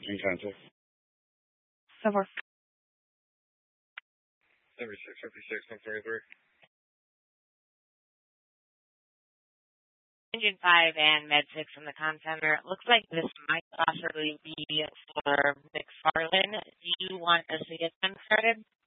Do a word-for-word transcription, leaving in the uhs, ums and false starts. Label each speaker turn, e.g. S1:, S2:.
S1: In contact.
S2: Silver.
S1: seventy-six fifty-six, one thirty-three.
S3: Engine five and Med six in the comm center. It looks like this might possibly be for McFarland. Do you want us to get them started?